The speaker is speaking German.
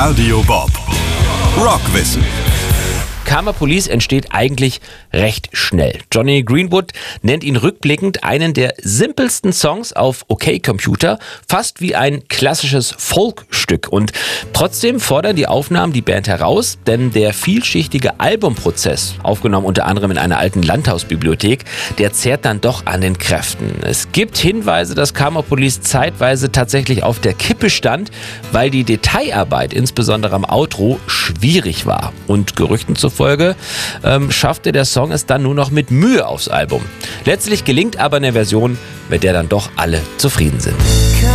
Radio Bob. Rockwissen. Karma Police entsteht eigentlich recht schnell. Jonny Greenwood nennt ihn rückblickend einen der simpelsten Songs auf OK Computer, fast wie ein klassisches Folkstück. Und trotzdem fordern die Aufnahmen die Band heraus, denn der vielschichtige Albumprozess, aufgenommen unter anderem in einer alten Landhausbibliothek, der zehrt dann doch an den Kräften. Es gibt Hinweise, dass Karma Police zeitweise tatsächlich auf der Kippe stand, weil die Detailarbeit, insbesondere am Outro, schwierig war. Und Gerüchten zufolge schaffte der Song es dann nur noch mit Mühe aufs Album. Letztlich gelingt aber eine Version, mit der dann doch alle zufrieden sind.